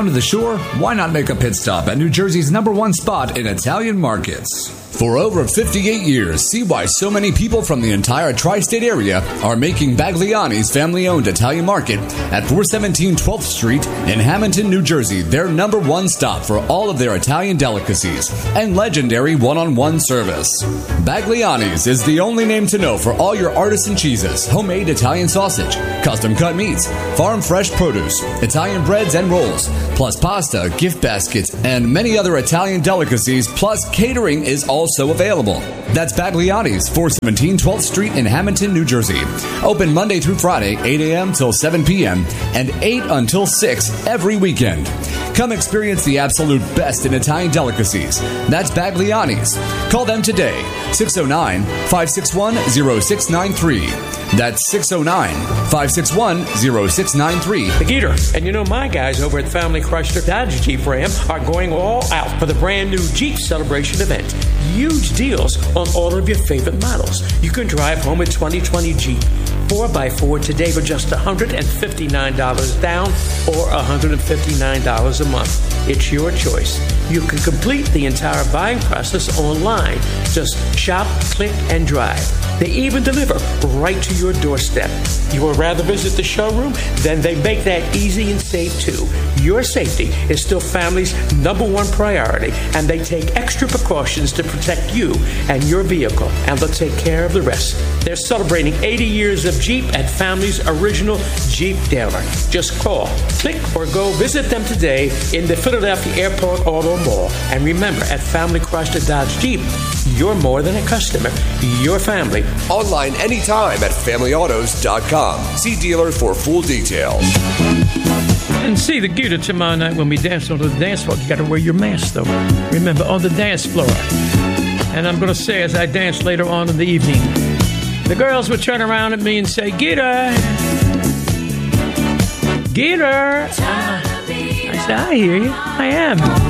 down to the shore? Why not make a pit stop at New Jersey's #1 spot in Italian markets? For over 58 years, see why so many people from the entire tri-state area are making Bagliani's family-owned Italian market at 417 12th Street in Hamilton, New Jersey, their #1 stop for all of their Italian delicacies and legendary one-on-one service. Bagliani's is the only name to know for all your artisan cheeses, homemade Italian sausage, custom-cut meats, farm-fresh produce, Italian breads and rolls, plus pasta, gift baskets, and many other Italian delicacies, plus catering is also available. That's Bagliani's, 417 12th Street in Hamilton, New Jersey. Open Monday through Friday, 8 a.m. till 7 p.m. and 8 until 6 every weekend. Come experience the absolute best in Italian delicacies. That's Bagliani's. Call them today, 609-561-0693. That's 609-561-0693. The Gator. And you know my guys over at Family Chrysler Dodge Jeep Ram are going all out for the brand new Jeep Celebration event. Huge deals on all of your favorite models. You can drive home a 2020 Jeep 4x4 today for just $159 down or $159 a month. It's your choice. You can complete the entire buying process online. Just shop, click, and drive. They even deliver right to your doorstep. You would rather visit the showroom? Then they make that easy and safe too. Your safety is still family's #1 priority, and they take extra precautions to protect you and your vehicle, and they'll take care of the rest. They're celebrating 80 years of Jeep at family's original Jeep dealer. Just call, click, or go visit them today in the Philadelphia Airport Auto Mall. And remember, at Family Chrysler Dodge Jeep, you're more than a customer. You're family. Online anytime at FamilyAutos.com. See dealer for full details. And see the Gator tomorrow night when we dance on the dance floor. You got to wear your mask, though. Remember, on the dance floor. And I'm going to say as I dance later on in the evening, the girls would turn around at me and say, Gator! Gator! I said, I hear you. I am.